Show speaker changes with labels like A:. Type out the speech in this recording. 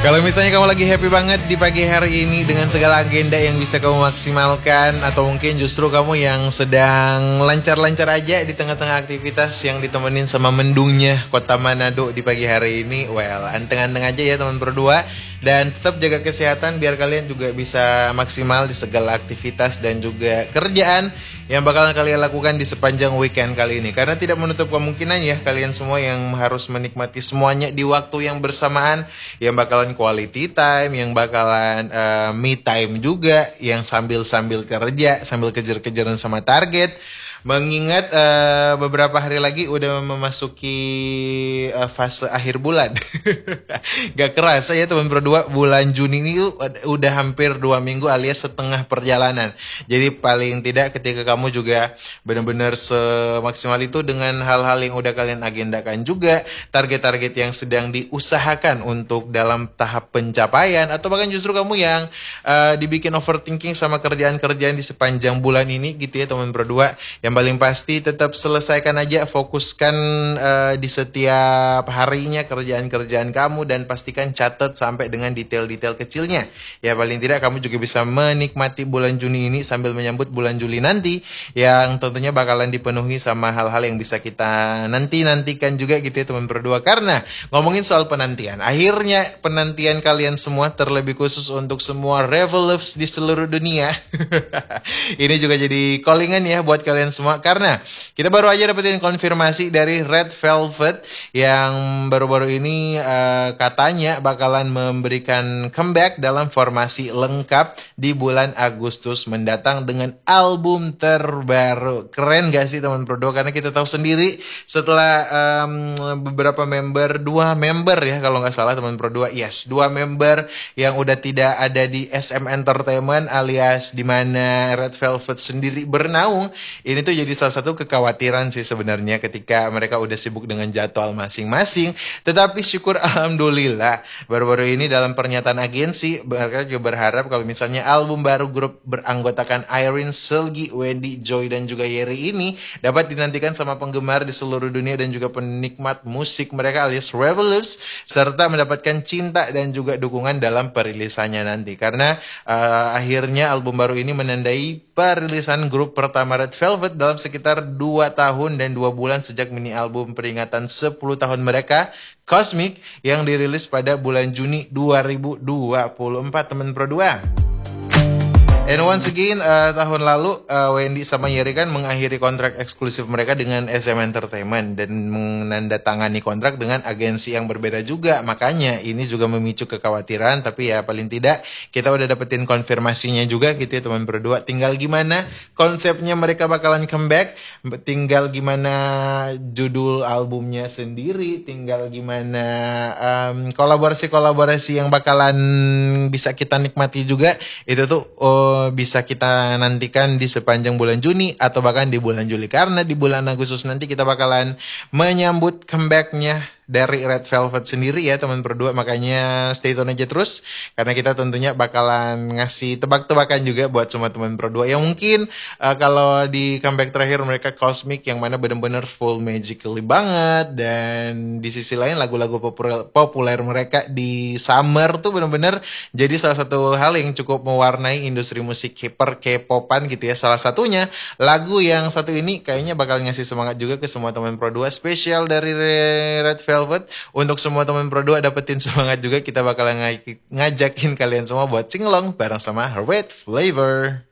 A: Kalau misalnya kamu lagi happy banget di pagi hari ini dengan segala agenda yang bisa kamu maksimalkan, atau mungkin justru kamu yang sedang lancar-lancar aja di tengah-tengah aktivitas yang ditemenin sama mendungnya kota Manado di pagi hari ini, well, anteng-anteng aja ya teman berdua. Dan tetap jaga kesehatan biar kalian juga bisa maksimal di segala aktivitas dan juga kerjaan yang bakalan kalian lakukan di sepanjang weekend kali ini. Karena tidak menutup kemungkinan ya kalian semua yang harus menikmati semuanya di waktu yang bersamaan, yang bakalan quality time, yang bakalan me time juga, yang sambil-sambil kerja, sambil kejar-kejaran sama target. Mengingat beberapa hari lagi udah memasuki fase akhir bulan. Gak kerasa ya teman berdua, bulan Juni ini udah hampir 2 minggu alias setengah perjalanan. Jadi paling tidak ketika kamu juga benar-benar semaksimal itu dengan hal-hal yang udah kalian agendakan juga, target-target yang sedang diusahakan untuk dalam tahap pencapaian, atau bahkan justru kamu yang dibikin overthinking sama kerjaan-kerjaan di sepanjang bulan ini gitu ya teman berdua. Yang paling pasti tetap selesaikan aja, fokuskan di setiap harinya kerjaan-kerjaan kamu dan pastikan catat sampai dengan detail-detail kecilnya. Ya paling tidak kamu juga bisa menikmati bulan Juni ini sambil menyambut bulan Juli nanti yang tentunya bakalan dipenuhi sama hal-hal yang bisa kita nantikan juga gitu ya teman berdua. Karena ngomongin soal penantian, akhirnya penantian kalian semua, terlebih khusus untuk semua Revoluvs di seluruh dunia. Ini juga jadi callingan ya buat kalian semua, karena kita baru aja dapetin konfirmasi dari Red Velvet yang baru-baru ini katanya bakalan memberikan comeback dalam formasi lengkap di bulan Agustus mendatang dengan album terbaru. Keren gak sih teman berdua? Karena kita tahu sendiri setelah beberapa member, 2 member ya kalau nggak salah teman berdua, yes, 2 member yang udah tidak ada di SM Entertainment alias di mana Red Velvet sendiri bernaung. Ini tuh jadi salah satu kekhawatiran sih sebenarnya ketika mereka udah sibuk dengan jadwal masing-masing. Tetapi syukur alhamdulillah baru-baru ini dalam pernyataan agensi mereka juga berharap kalau misalnya album baru grup beranggotakan Irene, Selgi, Wendy, Joy dan juga Yeri ini dapat dinantikan sama penggemar di seluruh dunia dan juga penikmat musik mereka alias Revoluvs, serta mendapatkan cinta dan juga dukungan dalam perilisannya nanti. Karena akhirnya album baru ini menandai perilisan grup pertama Red Velvet dalam sekitar 2 tahun dan 2 bulan sejak mini album peringatan 10 tahun mereka, Cosmic, yang dirilis pada bulan Juni 2024 teman berdua. And once again, tahun lalu Wendy sama Yeri kan mengakhiri kontrak eksklusif mereka dengan SM Entertainment dan menandatangani kontrak dengan agensi yang berbeda juga. Makanya ini juga memicu kekhawatiran, tapi ya paling tidak kita udah dapetin konfirmasinya juga gitu ya teman berdua. Tinggal gimana konsepnya mereka bakalan comeback, tinggal gimana judul albumnya sendiri, tinggal gimana kolaborasi-kolaborasi yang bakalan bisa kita nikmati juga. Itu tuh bisa kita nantikan di sepanjang bulan Juni atau bahkan di bulan Juli. Karena di bulan Agustus nanti kita bakalan menyambut comebacknya dari Red Velvet sendiri ya teman berdua. Makanya stay tune aja terus, karena kita tentunya bakalan ngasih tebak-tebakan juga buat semua teman berdua yang mungkin kalau di comeback terakhir mereka Cosmic yang mana benar-benar full magically banget, dan di sisi lain lagu-lagu populer mereka di summer tuh benar-benar jadi salah satu hal yang cukup mewarnai industri musik K-popan gitu ya. Salah satunya lagu yang satu ini kayaknya bakal ngasih semangat juga ke semua teman berdua, spesial dari Red Velvet. Untuk semua teman berdua dapetin semangat juga, kita bakalan ngajakin kalian semua buat singelong bareng sama Red Flavor.